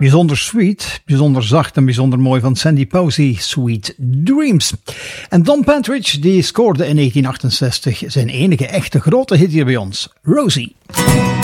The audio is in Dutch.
Bijzonder sweet, bijzonder zacht en bijzonder mooi van Sandy Posey, Sweet Dreams. En Don Partridge die scoorde in 1968 zijn enige echte grote hit hier bij ons, Rosie.